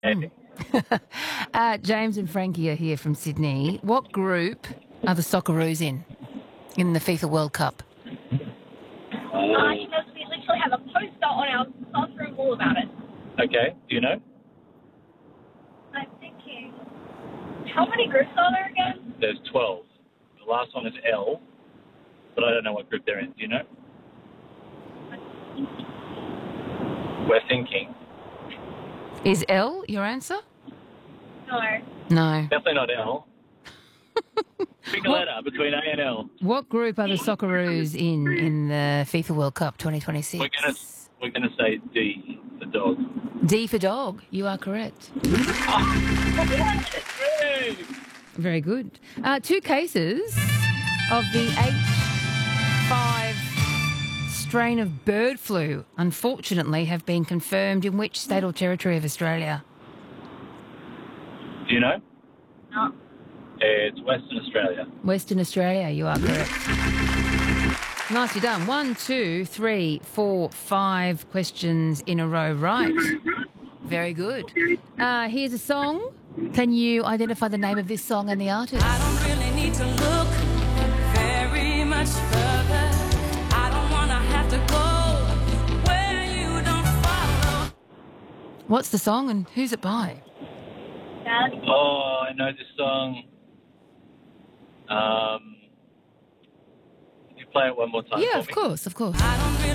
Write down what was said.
James and Frankie are here from Sydney. What group are the Socceroos in the FIFA World Cup? We literally have a poster on our classroom wall about it. Okay, do you know? I'm thinking, how many groups are there again? There's 12. The last one is L, but I don't know what group they're in. Do you know? We're thinking. Is L your answer? No. No. Definitely not L. Pick a letter between A and L. What group are the Socceroos in the FIFA World Cup 2026? We're gonna say D for dog. D for dog. You are correct. Hey! Very good. 2 cases of the H5 strain of bird flu, unfortunately, have been confirmed in which state or territory of Australia? Do you know? No. It's Western Australia. Western Australia, you are correct. Nicely done. 1, 2, 3, 4, 5 questions in a row right. Very good. Here's a song. Can you identify the name of this song and the artist? I don't really need to look very much further. I don't want to have to go where you don't follow. What's the song and who's it by? Dad? Oh, I know this song. Can you play it one more time Yeah, for of me? course, of course. I don't really